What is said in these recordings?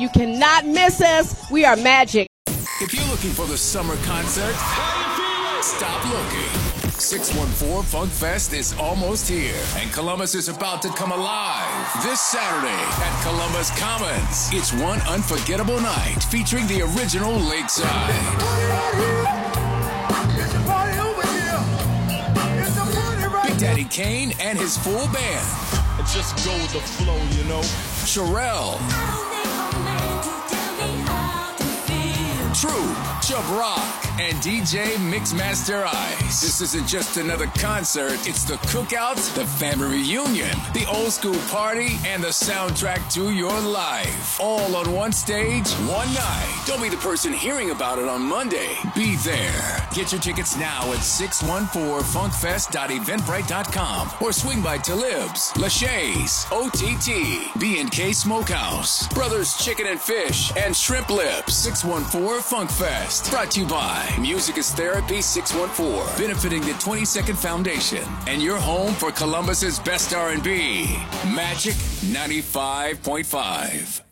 You cannot miss us. We are magic. If you're looking for the summer concert, stop looking. 614 Funk Fest is almost here, and Columbus is about to come alive this Saturday at Columbus Commons. It's one unforgettable night featuring the original Lakeside. Big Daddy Kane and his full band. And just go with the flow, you know. Sherelle. True, Chubb Rock, and DJ Mixmaster Ice. This isn't just another concert, it's the cookout, the family reunion, the old school party, and the soundtrack to your life. All on one stage, one night. Don't be the person hearing about it on Monday. Be there. Get your tickets now at 614funkfest.eventbrite.com or swing by Talib's, Lachey's, OTT, B&K Smokehouse, Brothers Chicken and Fish, and Shrimp Lips. 614 Funk Fest. Brought to you by Music is Therapy 614, benefiting the 22nd Foundation, and your home for Columbus's best R&B. Magic 95.5.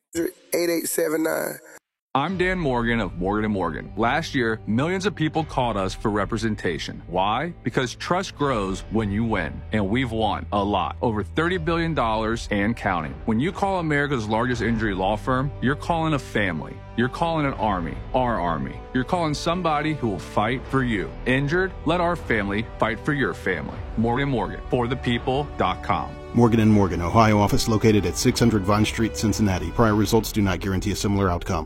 8879. I'm Dan Morgan of Morgan & Morgan. Last year, millions of people called us for representation. Why? Because trust grows when you win. And we've won a lot. Over $30 billion and counting. When you call America's largest injury law firm, you're calling a family. You're calling an army, our army. You're calling somebody who will fight for you. Injured? Let our family fight for your family. Morgan & Morgan, forthepeople.com. Morgan & Morgan, Ohio office located at 600 Vine Street, Cincinnati. Prior results do not guarantee a similar outcome.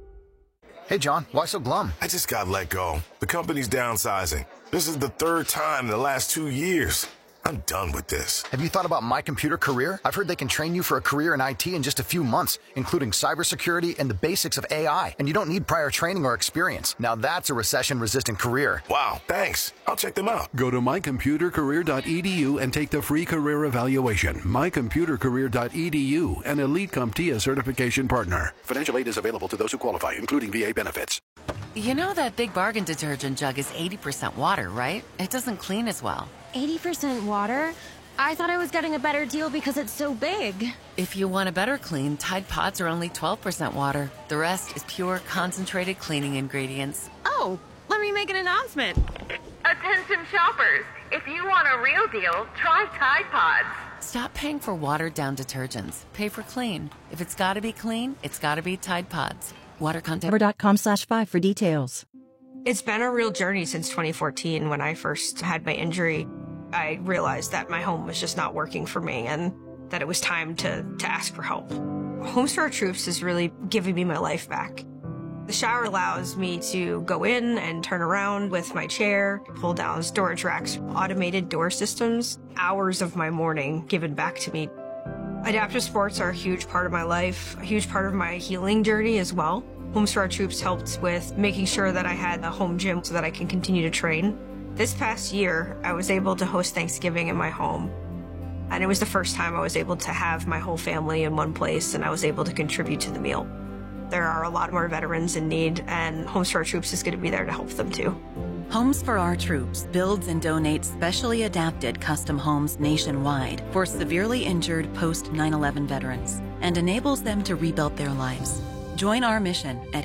Hey, John, why so glum? I just got let go. The company's downsizing. This is the third time in the last 2 years. I'm done with this. Have you thought about My Computer Career? I've heard they can train you for a career in IT in just a few months, including cybersecurity and the basics of AI. And you don't need prior training or experience. Now that's a recession-resistant career. Wow, thanks. I'll check them out. Go to mycomputercareer.edu and take the free career evaluation. mycomputercareer.edu, an Elite CompTIA certification partner. Financial aid is available to those who qualify, including VA benefits. You know that Big Bargain detergent jug is 80% water, right? It doesn't clean as well. 80% water? I thought I was getting a better deal because it's so big. If you want a better clean, Tide Pods are only 12% water. The rest is pure, concentrated cleaning ingredients. Oh, let me make an announcement. Attention shoppers, if you want a real deal, try Tide Pods. Stop paying for watered-down detergents. Pay for clean. If it's gotta be clean, it's gotta be Tide Pods. Water content. Ever.com/5 for details. It's been a real journey since 2014 when I first had my injury. I realized that my home was just not working for me and that it was time to ask for help. Homes for Our Troops is really giving me my life back. The shower allows me to go in and turn around with my chair, pull down storage racks, automated door systems, hours of my morning given back to me. Adaptive sports are a huge part of my life, a huge part of my healing journey as well. Homes for Our Troops helped with making sure that I had a home gym so that I can continue to train. This past year, I was able to host Thanksgiving in my home. And it was the first time I was able to have my whole family in one place and I was able to contribute to the meal. There are a lot more veterans in need and Homes for Our Troops is going to be there to help them too. Homes for Our Troops builds and donates specially adapted custom homes nationwide for severely injured post 9/11 veterans and enables them to rebuild their lives. Join our mission at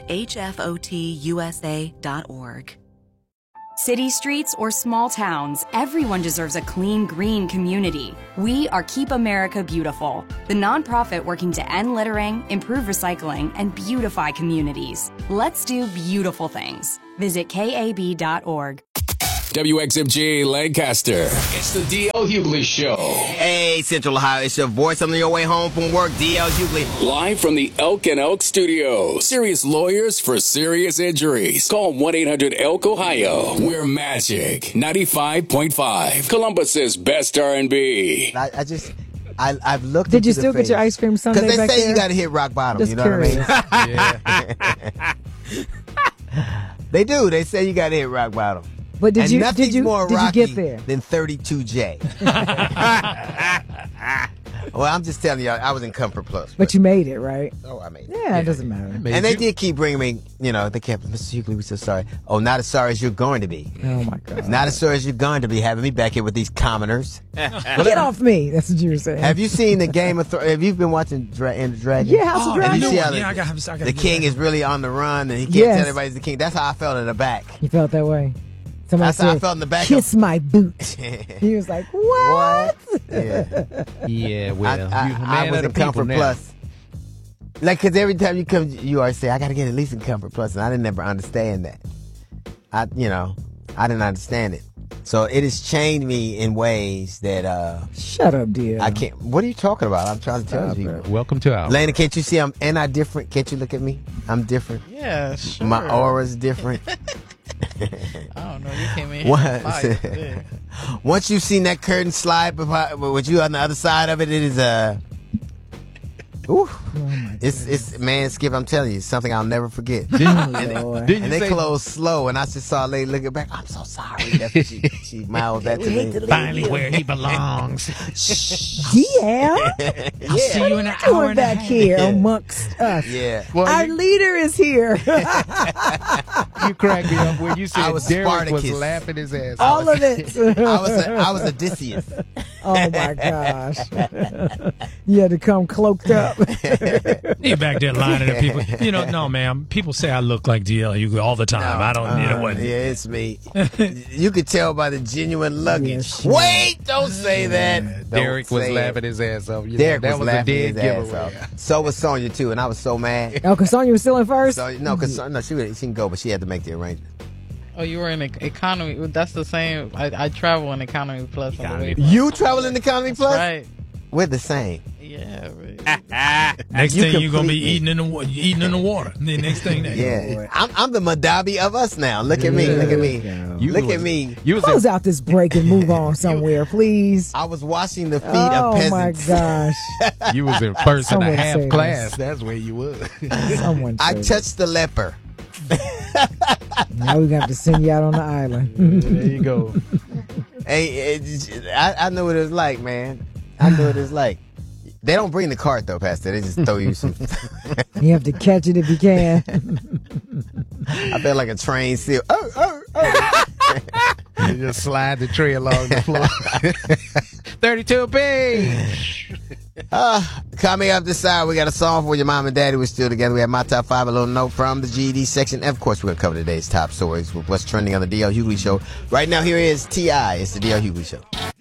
hfotusa.org. City streets or small towns, everyone deserves a clean, green community. We are Keep America Beautiful, the nonprofit working to end littering, improve recycling, and beautify communities. Let's do beautiful things. Visit KAB.org. WXMG Lancaster. It's the D.L. Hughley Show. Hey, Central Ohio, it's your voice on your way home from work, D.L. Hughley. Live from the Elk and Elk Studios. Serious lawyers for serious injuries. Call 1-800-ELK, Ohio. We're Magic 95.5. Columbus's best R&B. I've looked. Did you still get your ice cream sundae back there? Because they say you got to hit rock bottom. Just you know curious. what I mean? They do. They say you got to hit rock bottom. But did you get there? Than 32J. Well, I'm just telling you, I was in Comfort Plus. But you made it, right? Oh, I made it. Yeah, it doesn't matter. And they did keep bringing me, they kept, Mr. Hughley, we're so sorry. Oh, not as sorry as you're going to be. Oh, my God. Not as sorry as you're going to be having me back here with these commoners. Get off me. That's what you were saying. Have you seen the Game of Thrones? Have you been watching Enter the Dragon? Yeah, House of Dragons. And you see how I got the king is really on the run and he can't tell everybody he's the king. That's how I felt in the back. You felt that way? Somebody That's how I said, felt in the back. Kiss my boot. He was like, what? Yeah, well, I was in Comfort Plus. Like, because every time you come, you always say, I got to get at least in Comfort Plus, and I didn't ever understand that. I didn't understand it. So it has changed me in ways that shut up, dear. I can't. What are you talking about? I'm trying to tell you. Welcome to our. Lena, can't you see I'm different? Can't you look at me? I'm different. Yeah, sure. My aura's different. I don't know. You came in here. Once you've seen that curtain slide with you on the other side of it, it is it's man, Skip, I'm telling you, it's something I'll never forget. And they closed slow, and I just saw a lady looking back. I'm so sorry. That's what she mouthed that to me. Finally, where he belongs. Yeah. I'll see you in an hour and a back half. here amongst us. Yeah. Our leader is here. You cracked me up when you said Derek was Spartacus. laughing his ass All off. of it. I was Odysseus. Oh my gosh. You had to come cloaked up. You back there lying to the people. No, ma'am. People say I look like DL all the time. I don't. Yeah, it's me. You could tell by the genuine luggage. Yeah, Wait, don't say that. Derek was laughing his ass off. Derek that was a laughing dead his ass giveaway. off. So was Sonya too, and I was so mad. Oh, because Sonya was still in first? No, she can go, but she had to make the arrangement. Oh, you were in economy. That's the same. I travel in economy plus. On the way. You travel in economy plus? Right. We're the same. Yeah. Right. Next thing you're gonna be eating in the water. The next thing. Yeah. I'm the Madabi of us now. Look at me. Look at me. Look at me. Close out this break and move on somewhere, please. I was washing the feet of peasants. Oh my gosh. You was in first and a Someone half say class. this. That's where you was. Someone I say touched the leper. Now we're going to have to send you out on the island. There you go. Hey, I know what it's like, man. I know what it's like. They don't bring the cart, though, Pastor. They just throw you some. You have to catch it if you can. I feel like a trained seal. You just slide the tray along the floor. 32B. Coming up this hour, we got a song for your mom and daddy. We're still together. We have my top 5, a little note from the GED section. And of course, we're going to cover today's top stories with what's trending on the DL Hughley Show. Right now, here is T.I. It's the DL Hughley Show.